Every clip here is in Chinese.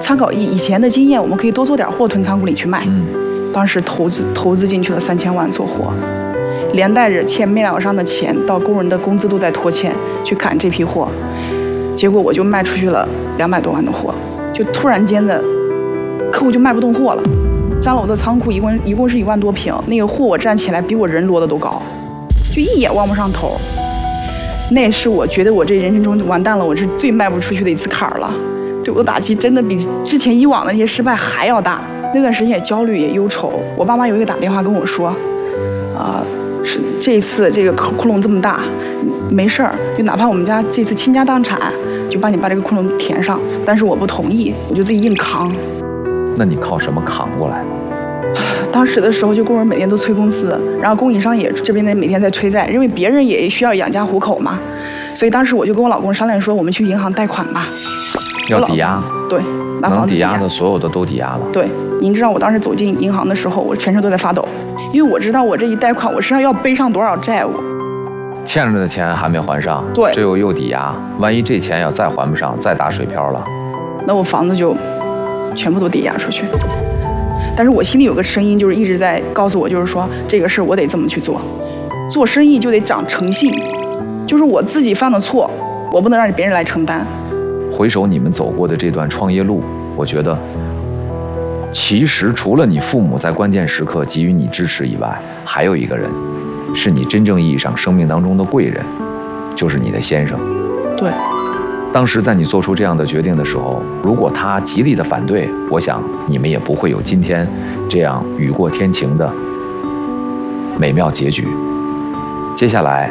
参考以前的经验，我们可以多做点货囤仓库里去卖。当时投资进去了3000万做货，连带着欠面料商的钱到工人的工资都在拖欠，去赶这批货，结果我就卖出去了200多万的货，就突然间的客户就卖不动货了。3楼的仓库一共是1万多平，那个货我站起来比我人摞的都高，就一眼望不上头。那是我觉得我这人生中完蛋了，我是最迈不出去的一次坎儿了。对我的打击真的比之前以往的那些失败还要大。那段时间也焦虑也忧愁，我爸妈有一个打电话跟我说，是这次这个窟窿这么大，没事儿，就哪怕我们家这次倾家荡产，就帮你把这个窟窿填上。但是我不同意，我就自己硬扛。 那你靠什么扛过来？ 当时的时候，就工人每天都催公司，然后供应商也这边的每天在催债，因为别人也需要养家糊口嘛。所以当时我就跟我老公商量说，我们去银行贷款吧。 要抵押？ 对，拿房子能抵押的所有的都抵押了。 对，您知道我当时走进银行的时候，我全身都在发抖，因为我知道我这一贷款，我身上要背上多少债务。 欠着的钱还没还上， 对， 这又抵押，万一这钱要再还不上，再打水漂了， 那我房子就全部都抵押出去。但是我心里有个声音，就是一直在告诉我，就是说这个事我得这么去做，做生意就得讲诚信，就是我自己犯的错，我不能让别人来承担。 回首你们走过的这段创业路，我觉得其实除了你父母在关键时刻给予你支持以外，还有一个人是你真正意义上生命当中的贵人，就是你的先生。 对， 当时在你做出这样的决定的时候，如果他极力的反对，我想你们也不会有今天这样雨过天晴的美妙结局。接下来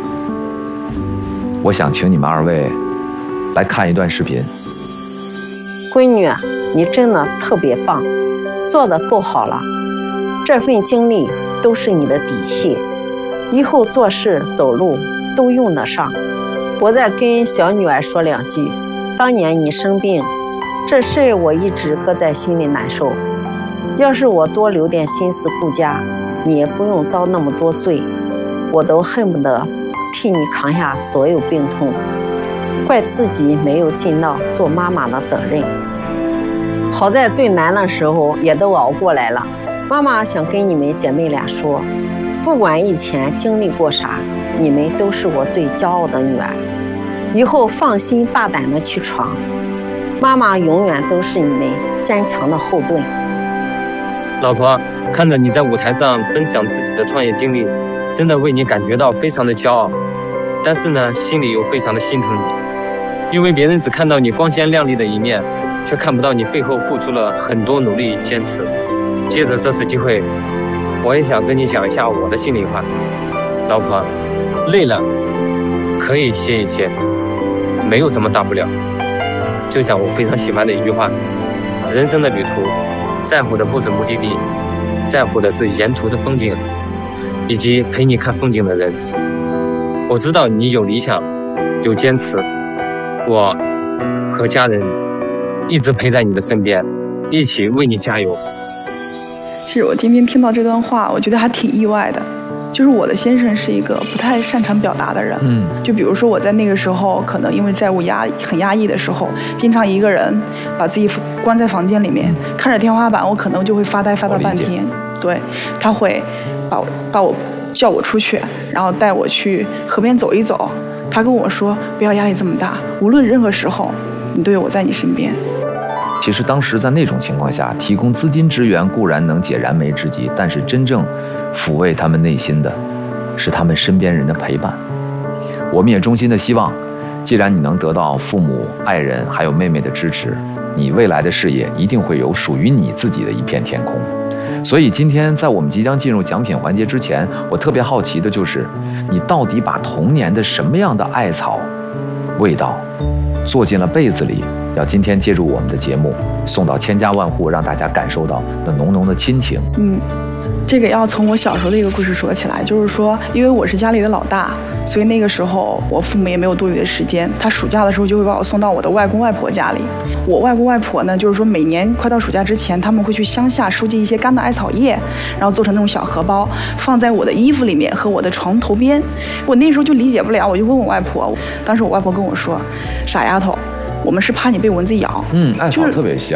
我想请你们2位来看一段视频。 闺女，你真的特别棒，做得够好了，这份经历都是你的底气，以后做事走路都用得上。我再跟小女儿说2句，当年你生病，这事我一直搁在心里难受，要是我多留点心思顾家，你也不用遭那么多罪，我都恨不得替你扛下所有病痛，怪自己没有尽到做妈妈的责任。好在最难的时候也都熬过来了。妈妈想跟你们姐妹俩说，不管以前经历过啥，你们都是我最骄傲的女儿，以后放心大胆的去闯，妈妈永远都是你们坚强的后盾。 老婆，看着你在舞台上分享自己的创业经历，真的为你感觉到非常的骄傲，但是呢，心里又非常的心疼你，因为别人只看到你光鲜亮丽的一面，却看不到你背后付出了很多努力与坚持。借着这次机会，我也想跟你讲一下我的心里话。老婆，累了可以歇一歇，没有什么大不了。就像我非常喜欢的一句话，人生的旅途，在乎的不止目的地，在乎的是沿途的风景，以及陪你看风景的人。我知道你有理想，有坚持，我和家人一直陪在你的身边，一起为你加油。 是我今天听到这段话，我觉得还挺意外的。就是我的先生是一个不太擅长表达的人，就比如说我在那个时候，可能因为债务很压抑的时候，经常一个人把自己关在房间里面，看着天花板，我可能就会发呆到半天。对，他会把我叫我出去，然后带我去河边走一走。他跟我说，不要压力这么大，无论任何时候，你都有我在你身边。 其实当时在那种情况下，提供资金支援固然能解燃眉之急，但是真正抚慰他们内心的是他们身边人的陪伴。我们也衷心的希望，既然你能得到父母、爱人还有妹妹的支持，你未来的事业一定会有属于你自己的一片天空。所以今天在我们即将进入奖品环节之前，我特别好奇的就是，你到底把童年的什么样的艾草味道做进了被子里，要今天借助我们的节目送到千家万户，让大家感受到那浓浓的亲情。 这个要从我小时候的一个故事说起来，就是说，因为我是家里的老大，所以那个时候我父母也没有多余的时间，他暑假的时候就会把我送到我的外公外婆家里。我外公外婆呢，就是说每年快到暑假之前，他们会去乡下收集一些干的艾草叶，然后做成那种小荷包，放在我的衣服里面和我的床头边。我那时候就理解不了，我就问我外婆，当时我外婆跟我说：“傻丫头，我们是怕你被蚊子咬。” 艾草特别香。